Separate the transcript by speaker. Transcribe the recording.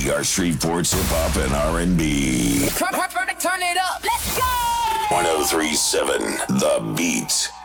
Speaker 1: NPR Shreveport's hip hop and R&B.
Speaker 2: Turn it up. Let's go.
Speaker 1: 1037 The Beat.